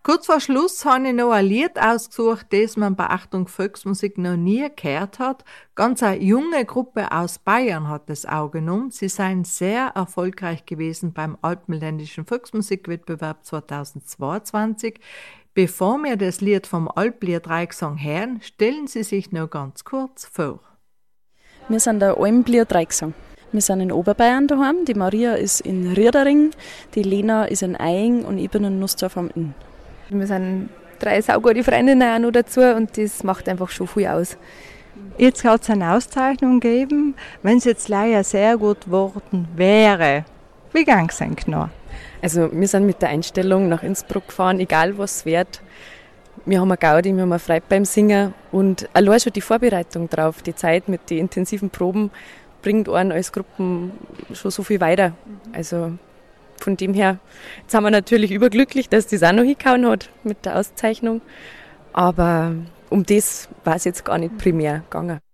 Kurz vor Schluss habe ich noch ein Lied ausgesucht, das man bei Achtung Volksmusik noch nie gehört hat. Ganz eine junge Gruppe aus Bayern hat es auch genommen. Sie seien sehr erfolgreich gewesen beim Alpenländischen Volksmusikwettbewerb 2022. Bevor wir das Lied vom Alplied Dreiecksang hören, stellen Sie sich noch ganz kurz vor. Wir sind der Alpenlied Dreiecksang. Wir sind in Oberbayern daheim. Die Maria ist in Riedering, die Lena ist in Eying und ich bin in Nussdorf am Inn. Wir sind 3 saugute Freundinnen auch noch dazu und das macht einfach schon viel aus. Jetzt hat es eine Auszeichnung gegeben, wenn es jetzt leider sehr gut geworden wäre. Wie ging es eigentlich noch? Also wir sind mit der Einstellung nach Innsbruck gefahren, egal was es wird. Wir haben eine Gaudi, wir haben eine Freude beim Singen und allein schon die Vorbereitung drauf, die Zeit mit den intensiven Proben bringt einen als Gruppen schon so viel weiter. Also von dem her, jetzt sind wir natürlich überglücklich, dass das auch noch hingehauen hat mit der Auszeichnung. Aber um das war es jetzt gar nicht primär gegangen.